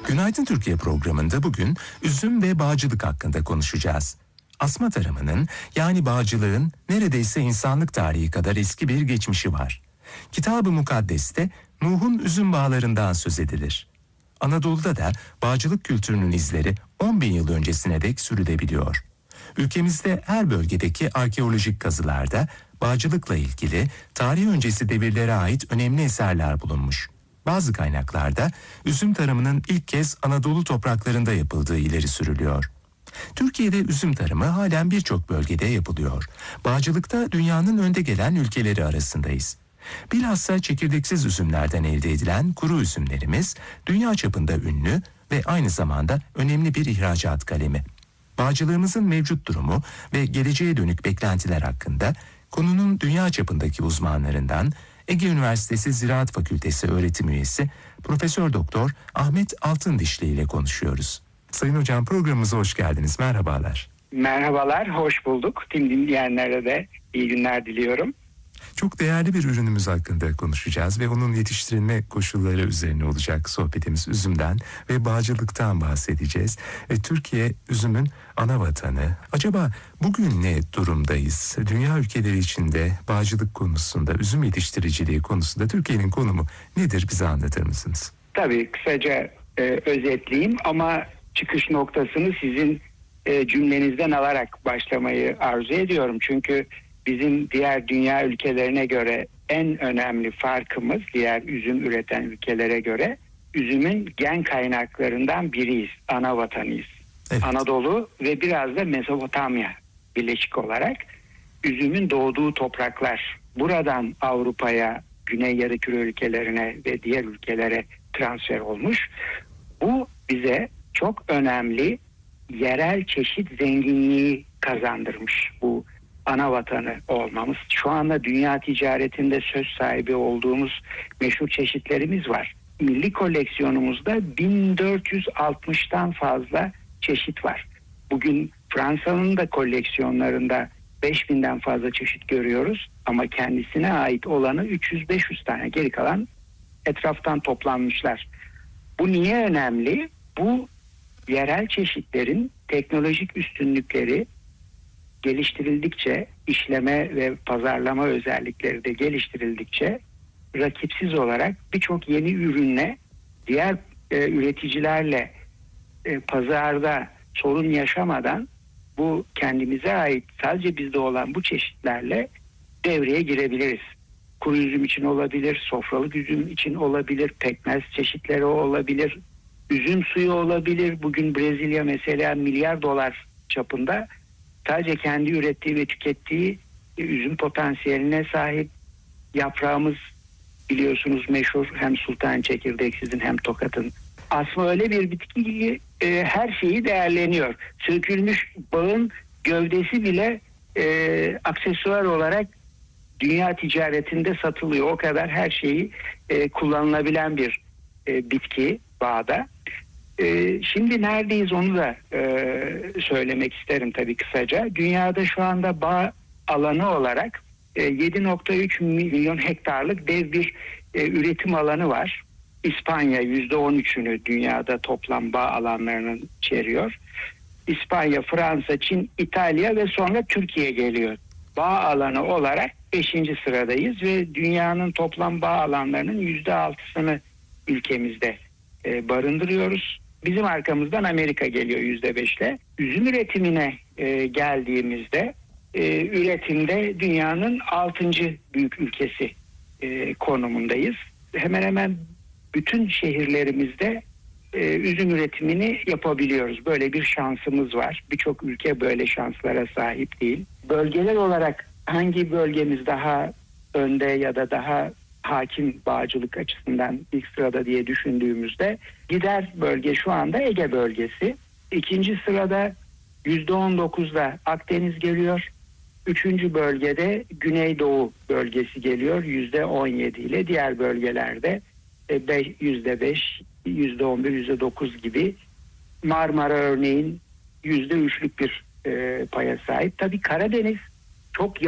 Günaydın Türkiye programında bugün üzüm ve bağcılık hakkında konuşacağız. Asma tarımının yani bağcılığın neredeyse insanlık tarihi kadar eski bir geçmişi var. Kitab-ı Mukaddes'te Nuh'un üzüm bağlarından söz edilir. Anadolu'da da bağcılık kültürünün izleri 10 bin yıl öncesine dek sürülebiliyor. Ülkemizde her bölgedeki arkeolojik kazılarda bağcılıkla ilgili tarih öncesi devirlere ait önemli eserler bulunmuş. Bazı kaynaklarda üzüm tarımının ilk kez Anadolu topraklarında yapıldığı ileri sürülüyor. Türkiye'de üzüm tarımı halen birçok bölgede yapılıyor. Bağcılıkta dünyanın önde gelen ülkeleri arasındayız. Bilhassa çekirdeksiz üzümlerden elde edilen kuru üzümlerimiz dünya çapında ünlü ve aynı zamanda önemli bir ihracat kalemi. Bağcılığımızın mevcut durumu ve geleceğe dönük beklentiler hakkında konunun dünya çapındaki uzmanlarından Ege Üniversitesi Ziraat Fakültesi öğretim üyesi Profesör Doktor Ahmet Altındişli ile konuşuyoruz. Sayın hocam, programımıza hoş geldiniz. Merhabalar. Merhabalar, hoş bulduk. Tüm dinleyenlere de iyi günler diliyorum. Çok değerli bir ürünümüz hakkında konuşacağız ve onun yetiştirilme koşulları üzerine olacak sohbetimiz. Üzümden ve bağcılıktan bahsedeceğiz. Türkiye üzümün ana vatanı. Acaba bugün ne durumdayız? Dünya ülkeleri içinde bağcılık konusunda, üzüm yetiştiriciliği konusunda Türkiye'nin konumu nedir? Bize anlatır mısınız? Tabii kısaca özetleyeyim ama çıkış noktasını sizin cümlenizden alarak başlamayı arzu ediyorum. Çünkü bizim diğer dünya ülkelerine göre en önemli farkımız, diğer üzüm üreten ülkelere göre üzümün gen kaynaklarından biriyiz, ana vatanıyız. Evet. Anadolu ve biraz da Mezopotamya birleşik olarak üzümün doğduğu topraklar. Buradan Avrupa'ya, Güney Yarımküre ülkelerine ve diğer ülkelere transfer olmuş. Bu bize çok önemli yerel çeşit zenginliği kazandırmış, bu ana vatanı olmamız. Şu anda dünya ticaretinde söz sahibi olduğumuz meşhur çeşitlerimiz var. Milli koleksiyonumuzda 1460'tan fazla çeşit var. Bugün Fransa'nın da koleksiyonlarında 5000'den fazla çeşit görüyoruz ama kendisine ait olanı 300-500 tane, geri kalan etraftan toplanmışlar. Bu niye önemli? Bu yerel çeşitlerin teknolojik üstünlükleri geliştirildikçe, işleme ve pazarlama özellikleri de geliştirildikçe rakipsiz olarak birçok yeni ürünle diğer üreticilerle pazarda sorun yaşamadan bu kendimize ait sadece bizde olan bu çeşitlerle devreye girebiliriz. Kuru üzüm için olabilir, sofralık üzüm için olabilir, pekmez çeşitleri olabilir, üzüm suyu olabilir. Bugün Brezilya mesela milyar dolar çapında sadece kendi ürettiği ve tükettiği üzüm potansiyeline sahip. Yaprağımız biliyorsunuz meşhur, hem sultan çekirdeksizin hem Tokat'ın. Aslında öyle bir bitki ki her şeyi değerleniyor. Sökülmüş bağın gövdesi bile aksesuar olarak dünya ticaretinde satılıyor. O kadar her şeyi kullanılabilen bir bitki bağda. Şimdi neredeyiz onu da söylemek isterim tabii kısaca. Dünyada şu anda bağ alanı olarak 7,3 milyon hektarlık dev bir üretim alanı var. İspanya %13'ünü dünyada toplam bağ alanlarının içeriyor. İspanya, Fransa, Çin, İtalya ve sonra Türkiye geliyor. Bağ alanı olarak 5. sıradayız ve dünyanın toplam bağ alanlarının %6'sını ülkemizde barındırıyoruz. Bizim arkamızdan Amerika geliyor %5'le. Üzüm üretimine geldiğimizde üretimde dünyanın 6. büyük ülkesi konumundayız. Hemen hemen bütün şehirlerimizde üzüm üretimini yapabiliyoruz. Böyle bir şansımız var. Birçok ülke böyle şanslara sahip değil. Bölgeler olarak hangi bölgemiz daha önde ya da daha hakim bağcılık açısından ilk sırada diye düşündüğümüzde gider bölge şu anda Ege bölgesi. 2. sırada %19'da Akdeniz geliyor. 3. bölgede Güneydoğu bölgesi geliyor %17 ile. Diğer bölgelerde %5, %11, %9 gibi. Marmara örneğin %3'lük bir paya sahip. Tabii Karadeniz çok